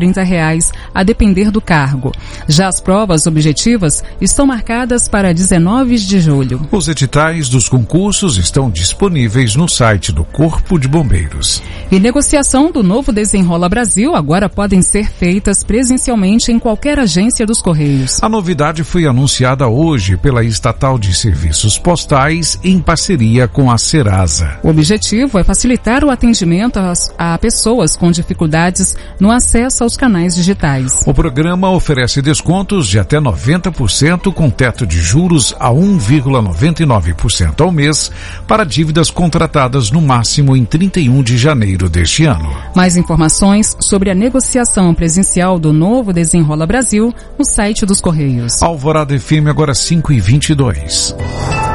R$30, a depender do cargo. Já as provas objetivas estão marcadas para 19 de julho. Os editais dos concursos estão disponíveis no site do Corpo de Bombeiros. E negociação do novo Desenrola Brasil agora podem ser feitas presencialmente em qualquer agência dos Correios. A novidade foi anunciada hoje pela Estatal de Serviços Postais em parceria com a Serasa. O objetivo é facilitar o atendimento a pessoas com dificuldades no acesso aos canais digitais. O programa oferece descontos de até 90% com teto de juros a 1,99% ao mês para dívidas contratadas no máximo em 31 de janeiro deste ano. Mais informações sobre a negociação presencial do novo Desenrola Brasil no site dos Correios. Alvorada FM agora 5h22.